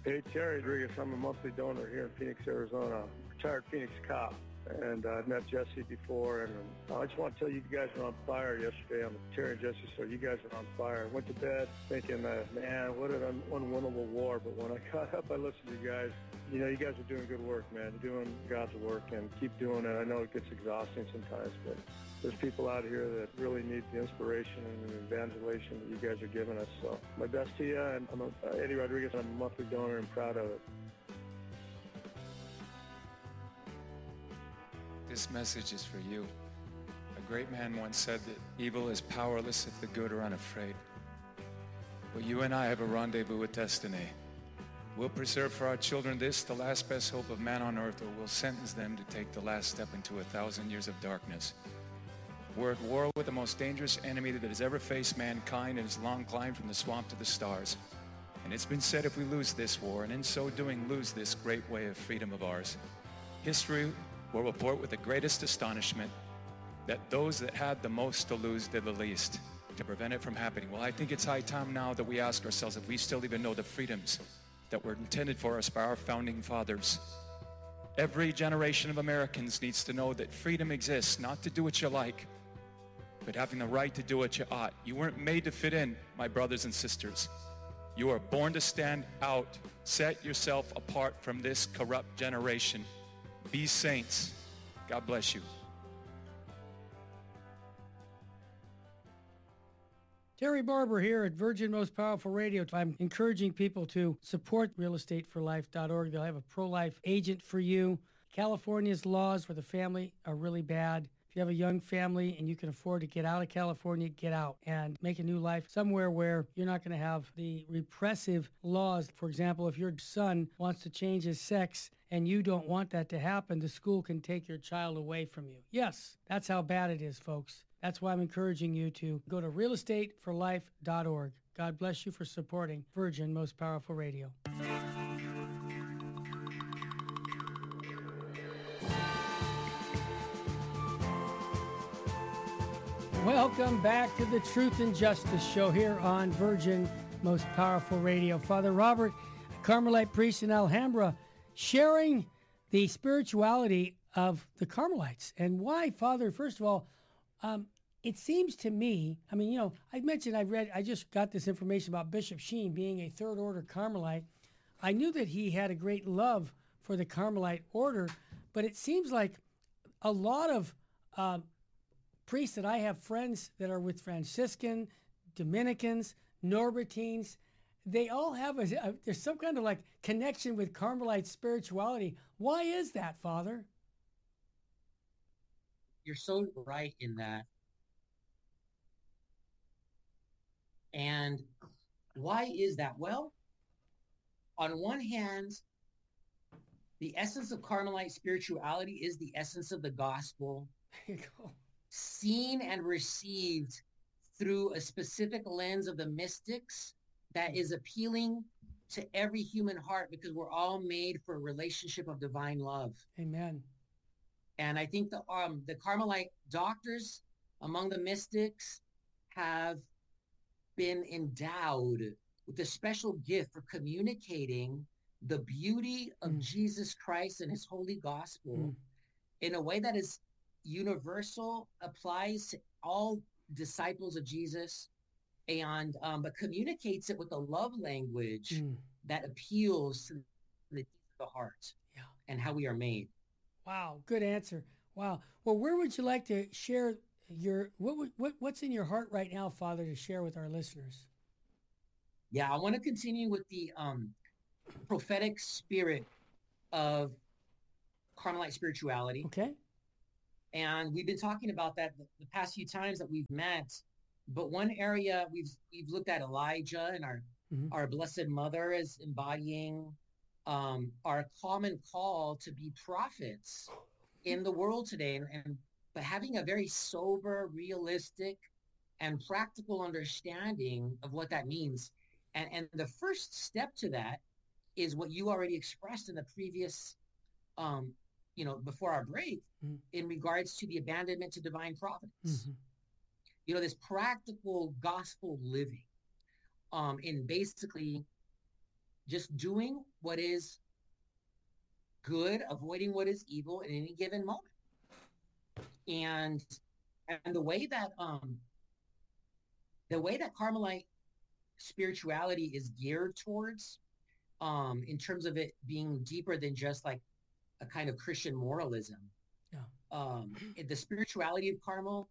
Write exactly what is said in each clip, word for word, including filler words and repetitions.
Hey, Terry Rodriguez. I'm a monthly donor here in Phoenix, Arizona. Retired Phoenix cop. And uh, I've met Jesse before, and um, I just want to tell you, you guys were on fire yesterday on the Terry and Jesse show. You guys were on fire. I went to bed thinking, uh, man, what an un- unwinnable war. But when I got up, I listened to you guys. You know, you guys are doing good work, man. You're doing God's work, and keep doing it. I know it gets exhausting sometimes, but there's people out here that really need the inspiration and the evangelization that you guys are giving us. So my best to you, and I'm a, uh, Eddie Rodriguez. I'm a monthly donor and proud of it. This message is for you. A great man once said that evil is powerless if the good are unafraid. But you and I have a rendezvous with destiny. We'll preserve for our children this, the last best hope of man on earth, or we'll sentence them to take the last step into a thousand years of darkness. We're at war with the most dangerous enemy that has ever faced mankind in his long climb from the swamp to the stars. And it's been said if we lose this war, and in so doing lose this great way of freedom of ours, history will report with the greatest astonishment that those that had the most to lose did the least to prevent it from happening. Well, I think it's high time now that we ask ourselves if we still even know the freedoms that were intended for us by our founding fathers. Every generation of Americans needs to know that freedom exists, not to do what you like, but having the right to do what you ought. You weren't made to fit in, my brothers and sisters. You are born to stand out. Set yourself apart from this corrupt generation. Be saints. God bless you. Terry Barber here at Virgin Most Powerful Radio. I'm encouraging people to support real estate for life dot org. They'll have a pro-life agent for you. California's laws for the family are really bad. If you have a young family and you can afford to get out of California, get out and make a new life somewhere where you're not going to have the repressive laws. For example, if your son wants to change his sex and you don't want that to happen, the school can take your child away from you. Yes, that's how bad it is, folks. That's why I'm encouraging you to go to real estate for life dot org. God bless you for supporting Virgin Most Powerful Radio. Welcome back to the Truth and Justice Show here on Virgin Most Powerful Radio. Father Robert, Carmelite priest in Alhambra, sharing the spirituality of the Carmelites. And why, Father, first of all, um, it seems to me, I mean, you know, I mentioned I read, I just got this information about Bishop Sheen being a third order Carmelite. I knew that he had a great love for the Carmelite order, but it seems like a lot of uh, priests that I have friends that are with Franciscan, Dominicans, Norbertines, they all have a, a there's some kind of like connection with Carmelite spirituality. Why is that, Father? You're so right in that. And why is that? Well, on one hand, the essence of Carmelite spirituality is the essence of the gospel. There you go. Seen and received through a specific lens of the mystics that is appealing to every human heart because we're all made for a relationship of divine love. Amen. And I think the um the Carmelite doctors among the mystics have been endowed with a special gift for communicating the beauty of mm. Jesus Christ and his holy gospel mm. in a way that is universal, applies to all disciples of Jesus, and um, but communicates it with a love language mm. that appeals to the, the heart yeah. and how we are made. Wow, good answer. Wow. Well, where would you like to share your what what what's in your heart right now, Father, to share with our listeners? Yeah, I want to continue with the um, prophetic spirit of Carmelite spirituality. Okay. And we've been talking about that the, the past few times that we've met. But one area we've we've looked at Elijah and our mm-hmm. our Blessed Mother as embodying um, our common call to be prophets in the world today, and, and but having a very sober, realistic, and practical understanding of what that means. And and the first step to that is what you already expressed in the previous um, you know, before our break, mm-hmm. in regards to the abandonment to divine providence. Mm-hmm. You know, this practical gospel living um, in basically just doing what is good, avoiding what is evil in any given moment. And and the way that um the way that Carmelite spirituality is geared towards, um, in terms of it being deeper than just like a kind of Christian moralism. Yeah. Um, the spirituality of Carmel,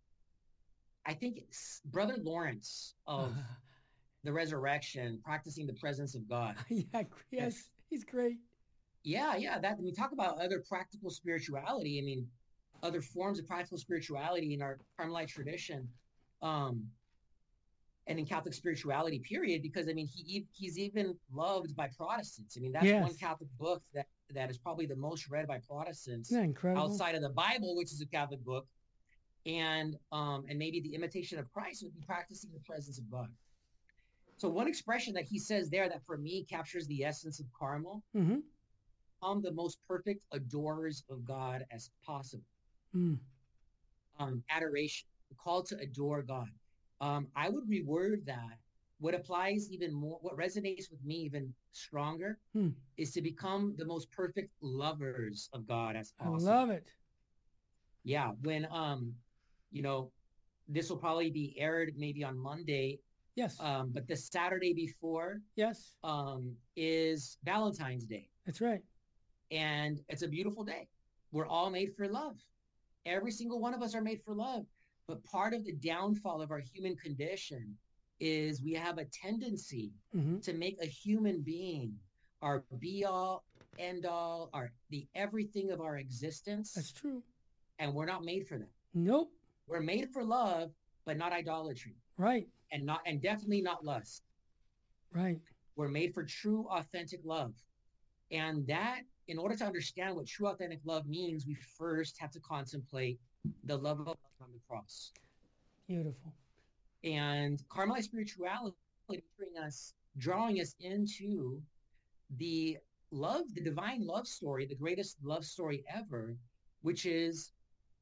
I think it's Brother Lawrence of the Resurrection, practicing the presence of God. Yeah, yes, he's great. Yeah, yeah. That when we talk about other practical spirituality, I mean, other forms of practical spirituality in our Carmelite tradition, um, and in Catholic spirituality, period. Because I mean, he he's even loved by Protestants. I mean, that's yes. one Catholic book that that is probably the most read by Protestants. Isn't that incredible? Outside of the Bible, which is a Catholic book, and um, and maybe the Imitation of Christ would be practicing the presence of God. So one expression that he says there that for me captures the essence of Carmel. Mm-hmm. I'm the most perfect adorers of God as possible. Mm. Um, adoration, the call to adore God. Um, I would reword that. What applies even more, what resonates with me even stronger, mm. is to become the most perfect lovers of God as possible. I love it. Yeah, when, um, you know, this will probably be aired maybe on Monday. Yes. Um, but the Saturday before, yes, um, is Valentine's Day. That's right. And it's a beautiful day. We're all made for love. Every single one of us are made for love. But part of the downfall of our human condition is we have a tendency mm-hmm. to make a human being our be all, end all, our the everything of our existence. That's true. And we're not made for that. Nope. We're made for love, but not idolatry. Right. And not and definitely not lust. Right. We're made for true, authentic love. And that, in order to understand what true, authentic love means, we first have to contemplate the love of God on the cross. Beautiful. And Carmelite spirituality bringing us, drawing us into the love, the divine love story, the greatest love story ever, which is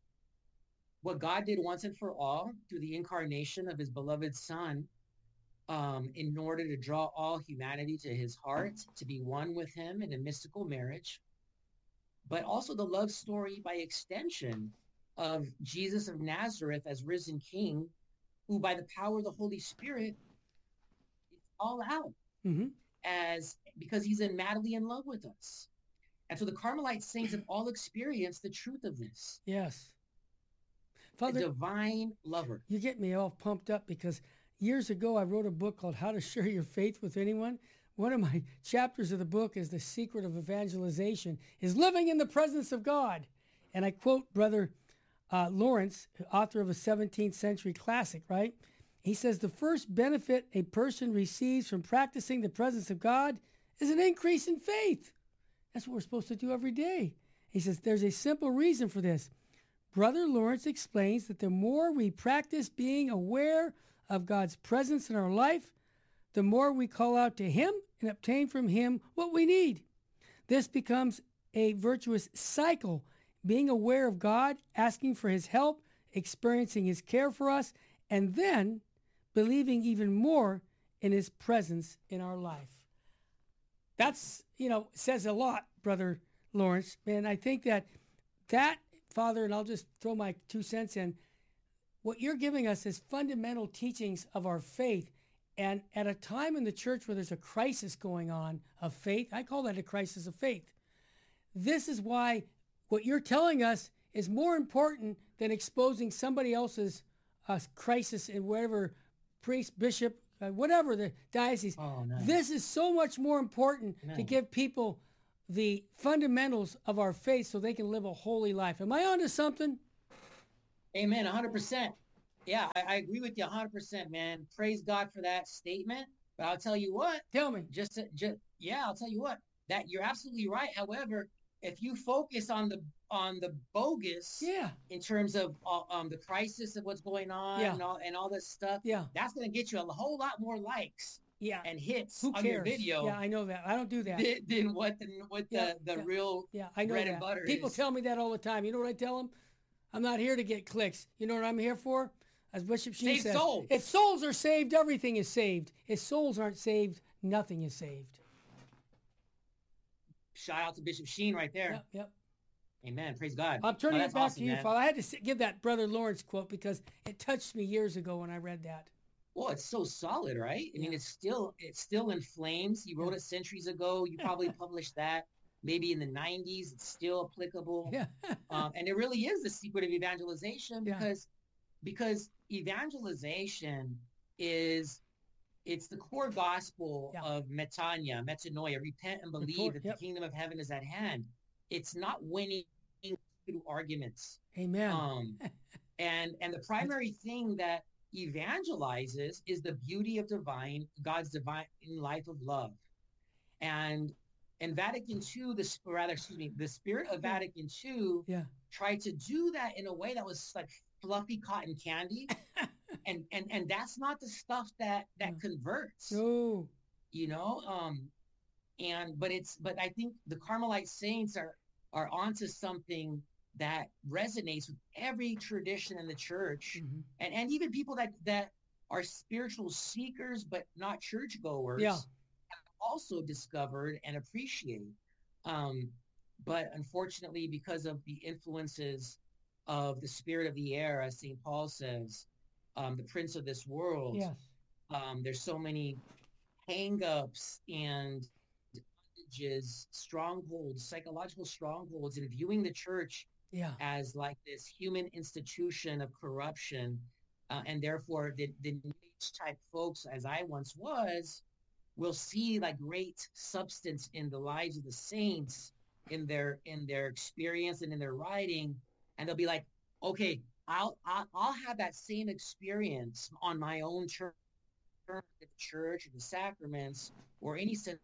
what God did once and for all through the incarnation of his beloved Son, um, in order to draw all humanity to his heart, to be one with him in a mystical marriage, but also the love story by extension of Jesus of Nazareth as risen King, who by the power of the Holy Spirit is all out, mm-hmm. as because he's in madly in love with us. And so the Carmelite saints have all experienced the truth of this. Yes. Father, a divine lover. You get me all pumped up because years ago I wrote a book called How to Share Your Faith with Anyone. One of my chapters of the book is The Secret of Evangelization is living in the presence of God. And I quote Brother uh, Lawrence, author of a seventeenth century classic, right? He says, the first benefit a person receives from practicing the presence of God is an increase in faith. That's what we're supposed to do every day. He says, there's a simple reason for this. Brother Lawrence explains that the more we practice being aware of God's presence in our life, the more we call out to him and obtain from him what we need. This becomes a virtuous cycle, being aware of God, asking for his help, experiencing his care for us, and then believing even more in his presence in our life. That's, you know, says a lot, Brother Lawrence. And I think that that, Father, and I'll just throw my two cents in, what you're giving us is fundamental teachings of our faith. And at a time in the church where there's a crisis going on of faith, I call that a crisis of faith. This is why what you're telling us is more important than exposing somebody else's uh, crisis in whatever priest, bishop, uh, whatever the diocese. Oh, nice. This is so much more important Nice. to give people the fundamentals of our faith so they can live a holy life. Am I onto something? Amen. one hundred percent. Yeah, I, I agree with you one hundred percent, man. Praise God for that statement. But I'll tell you what. Tell me. Just, to, just yeah, I'll tell you what. That you're absolutely right. However, if you focus on the on the bogus, Yeah. in terms of uh, um the crisis of what's going on, Yeah. and all and all this stuff, Yeah. that's going to get you a whole lot more likes Yeah. and hits Who on cares? your video Yeah, I know that. I don't do that. than, than what the what Yeah, the, the yeah. real Yeah, I know bread that. and butter People is. tell me that all the time. You know what I tell them? I'm not here to get clicks. You know what I'm here for? As Bishop Sheen Save says, souls. if souls are saved, everything is saved. If souls aren't saved, nothing is saved. Shout out to Bishop Sheen right there. Yep, yep. Amen. Praise God. I'm turning oh, it back awesome, to you, man. Father. I had to sit, give that Brother Lawrence quote because it touched me years ago when I read that. Well, it's so solid, right? I Yeah. mean, it's still it's still in flames. You wrote Yeah. it centuries ago. You probably published that maybe in the nineties. It's still applicable. Yeah. um, and it really is the secret of evangelization Yeah. because because evangelization is it's the core gospel Yeah. of metanoia, metanoia, repent and believe Report, that yep. the kingdom of heaven is at hand. It's not winning through arguments. Amen. Um, and and the primary thing that evangelizes is the beauty of divine God's divine life of love. And and Vatican two, the sp- rather excuse me, the spirit of Yeah. Vatican two Yeah. tried to do that in a way that was like fluffy cotton candy. and and and that's not the stuff that that No. converts. No. You know, um and but it's but I think the Carmelite saints are are onto something that resonates with every tradition in the church, Mhm. and and even people that that are spiritual seekers but not churchgoers Yeah. have also discovered and appreciate. Um, but unfortunately, because of the influences of the spirit of the air, as Saint Paul says, um, the prince of this world, Yes. um, there's so many hang-ups and bondages, strongholds, psychological strongholds, in viewing the church Yeah. as like this human institution of corruption. Uh, and therefore, the, the New Age type folks, as I once was, will see like great substance in the lives of the saints, in their in their experience and in their writing, and they'll be like, okay, I'll I'll, I'll have that same experience on my own church, the church, or the sacraments, or any sense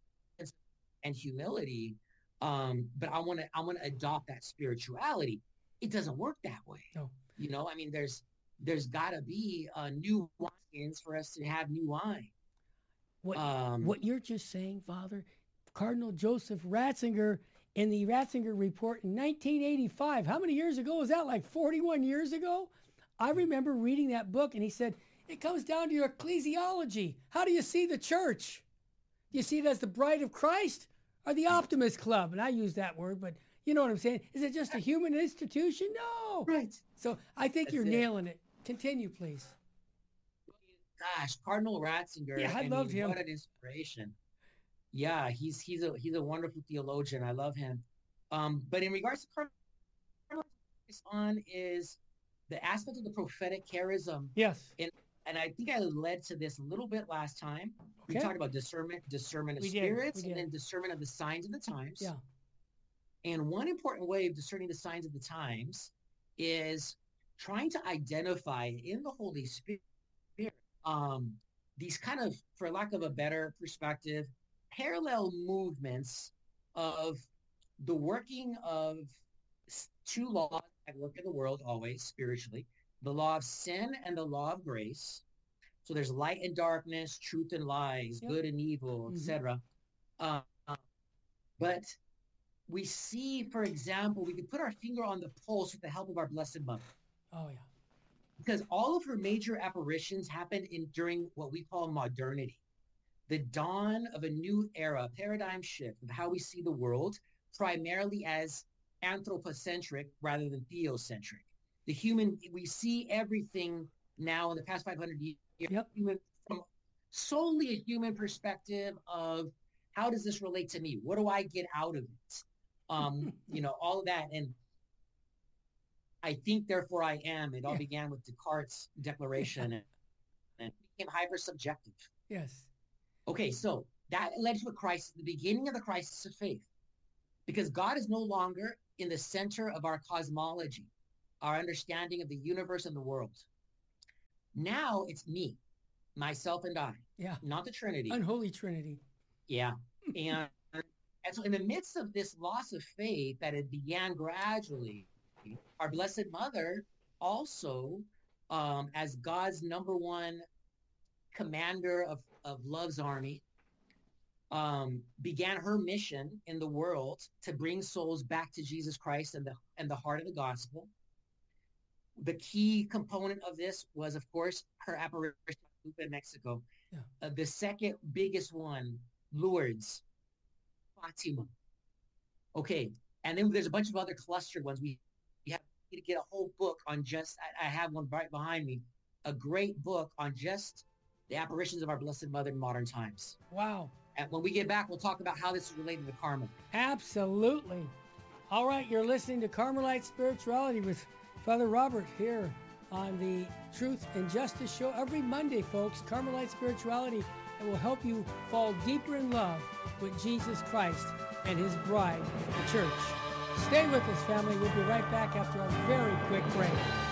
and humility. Um, but I want to I want to adopt that spirituality. It doesn't work that way. No. You know, I mean, there's there's got to be uh, new wineskins for us to have new wine. What Um, what you're just saying, Father, Cardinal Joseph Ratzinger in the Ratzinger Report in nineteen eighty-five. How many years ago was that? Like forty-one years ago? I remember reading that book, and he said, it comes down to your ecclesiology. How do you see the church? Do you see it as the bride of Christ or the Optimist Club? And I use that word, but you know what I'm saying. Is it just a human institution? No. right. So I think That's you're it. nailing it. Continue, please. Gosh, Cardinal Ratzinger. Yeah, I mean, loved him. What an inspiration. Yeah, he's he's a he's a wonderful theologian. I love him. Um, but in regards to Cardinal, what I focus on is the aspect of the prophetic charism. Yes. And I think I led to this a little bit last time. We Okay. talked about discernment, discernment of We did, spirits, we and did. then discernment of the signs of the times. Yeah. And one important way of discerning the signs of the times is trying to identify in the Holy Spirit um, these kind of, for lack of a better perspective, parallel movements of the working of s- two laws that work in the world always spiritually, the law of sin and the law of grace. So there's light and darkness, truth and lies, Yep. good and evil, Mhm. et cetera. Uh, but we see, for example, we can put our finger on the pulse with the help of our Blessed Mother, Oh, yeah. because all of her major apparitions happened in during what we call modernity, the dawn of a new era, paradigm shift of how we see the world, primarily as anthropocentric rather than theocentric. The human, we see everything now in the past five hundred years Yep. human, from solely a human perspective of how does this relate to me? What do I get out of it? Um, you know, all of that. And I think, therefore I am. It all Yeah. began with Descartes' declaration and, and it became hyper subjective. Yes. Okay, so that led to a crisis, the beginning of the crisis of faith, because God is no longer in the center of our cosmology, our understanding of the universe and the world. Now it's me, myself and I, Yeah. not the Trinity. Unholy Trinity. Yeah. And, and so in the midst of this loss of faith that it began gradually, our Blessed Mother also, um, as God's number one commander of, of love's army, um, began her mission in the world to bring souls back to Jesus Christ and the, and the heart of the gospel. The key component of this was, of course, her apparition in Mexico. Yeah. Uh, the second biggest one, Lourdes, Fatima. Okay. And then there's a bunch of other clustered ones. We, we have to get a whole book on just, I, I have one right behind me, a great book on just the apparitions of our Blessed Mother in modern times. Wow. And when we get back, we'll talk about how this is related to Carmel. Absolutely. All right, you're listening to Carmelite Spirituality with Father Robert here on the Truth and Justice Show every Monday, folks. Carmelite Spirituality that will help you fall deeper in love with Jesus Christ and his bride, the church. Stay with us, family. We'll be right back after a very quick break.